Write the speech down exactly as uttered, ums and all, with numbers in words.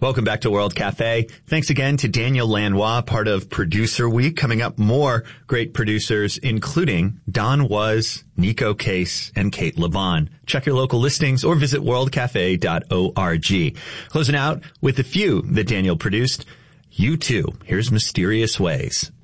Welcome back to World Cafe. Thanks again to Daniel Lanois, part of Producer Week. Coming up, more great producers, including Don Was, Nico Case, and Kate Levon. Check your local listings or visit world cafe dot org. Closing out with a few that Daniel produced. U two. Here's Mysterious Ways.